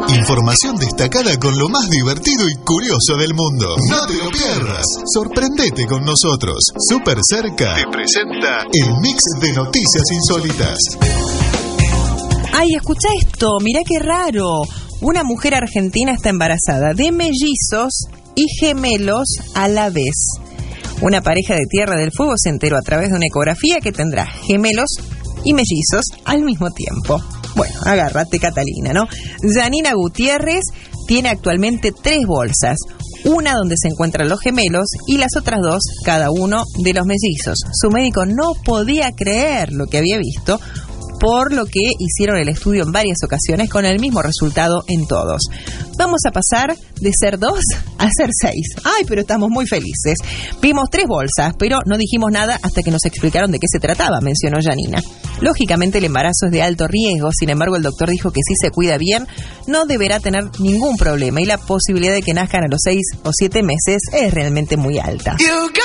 Información destacada con lo más divertido y curioso del mundo. No te lo pierdas. Sorprendete con nosotros. Súper Cerca te presenta el mix de noticias insólitas. Ay, escucha esto, mirá qué raro. Una mujer argentina está embarazada de mellizos y gemelos a la vez. Una pareja de Tierra del Fuego se enteró a través de una ecografía que tendrá gemelos y mellizos al mismo tiempo. Bueno, agárrate, Catalina, ¿no? Janina Gutiérrez tiene actualmente 3 bolsas. Una donde se encuentran los gemelos y las otras 2, cada uno de los mellizos. Su médico no podía creer lo que había visto, por lo que hicieron el estudio en varias ocasiones con el mismo resultado en todos. Vamos a pasar de ser 2 a ser 6. Ay, pero estamos muy felices. Vimos 3 bolsas, pero no dijimos nada hasta que nos explicaron de qué se trataba, mencionó Janina. Lógicamente el embarazo es de alto riesgo, sin embargo el doctor dijo que si se cuida bien, no deberá tener ningún problema y la posibilidad de que nazcan a los 6 o 7 meses es realmente muy alta.